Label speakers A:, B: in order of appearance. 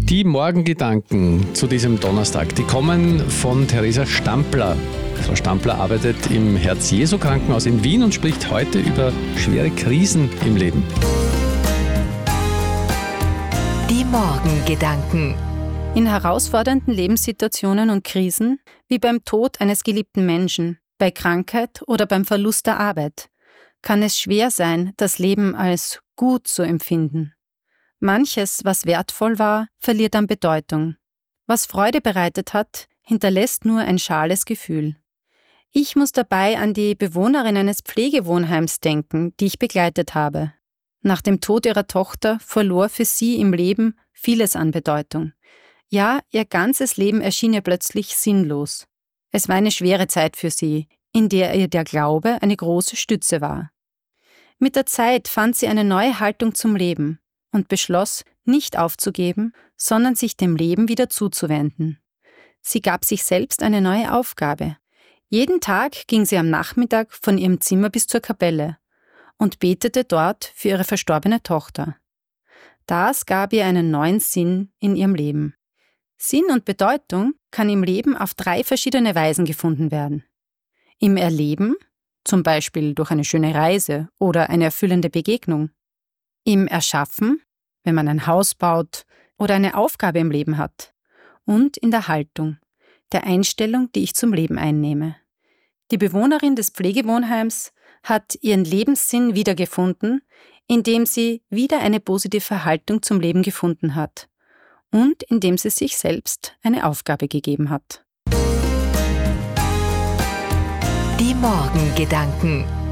A: Die Morgengedanken zu diesem Donnerstag, die kommen von Theresa Stampler. Frau Stampler arbeitet im Herz-Jesu-Krankenhaus in Wien und spricht heute über schwere Krisen im Leben.
B: Die Morgengedanken.
C: In herausfordernden Lebenssituationen und Krisen, wie beim Tod eines geliebten Menschen, bei Krankheit oder beim Verlust der Arbeit, kann es schwer sein, das Leben als gut zu empfinden. Manches, was wertvoll war, verliert an Bedeutung. Was Freude bereitet hat, hinterlässt nur ein schales Gefühl. Ich muss dabei an die Bewohnerin eines Pflegewohnheims denken, die ich begleitet habe. Nach dem Tod ihrer Tochter verlor für sie im Leben vieles an Bedeutung. Ja, ihr ganzes Leben erschien ihr plötzlich sinnlos. Es war eine schwere Zeit für sie, in der ihr der Glaube eine große Stütze war. Mit der Zeit fand sie eine neue Haltung zum Leben und beschloss, nicht aufzugeben, sondern sich dem Leben wieder zuzuwenden. Sie gab sich selbst eine neue Aufgabe. Jeden Tag ging sie am Nachmittag von ihrem Zimmer bis zur Kapelle und betete dort für ihre verstorbene Tochter. Das gab ihr einen neuen Sinn in ihrem Leben. Sinn und Bedeutung kann im Leben auf 3 verschiedene Weisen gefunden werden. Im Erleben, zum Beispiel durch eine schöne Reise oder eine erfüllende Begegnung. Im Erschaffen, wenn man ein Haus baut oder eine Aufgabe im Leben hat. Und in der Haltung, der Einstellung, die ich zum Leben einnehme. Die Bewohnerin des Pflegewohnheims hat ihren Lebenssinn wiedergefunden, indem sie wieder eine positive Haltung zum Leben gefunden hat und indem sie sich selbst eine Aufgabe gegeben hat.
B: Die Morgengedanken.